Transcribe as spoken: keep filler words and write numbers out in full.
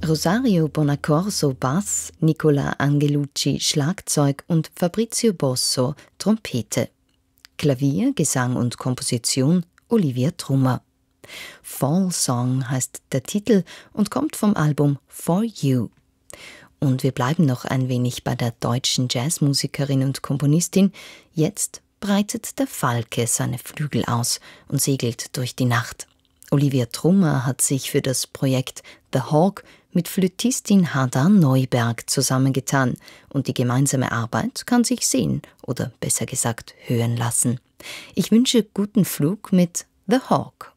Rosario Bonaccorso Bass, Nicola Angelucci Schlagzeug und Fabrizio Bosso Trompete. Klavier, Gesang und Komposition Olivia Trummer. Fall Song heißt der Titel und kommt vom Album For You. Und wir bleiben noch ein wenig bei der deutschen Jazzmusikerin und Komponistin. Jetzt breitet der Falke seine Flügel aus und segelt durch die Nacht. Olivia Trummer hat sich für das Projekt The Hawk mit Flötistin Hadar Neuberg zusammengetan und die gemeinsame Arbeit kann sich sehen oder besser gesagt hören lassen. Ich wünsche guten Flug mit The Hawk.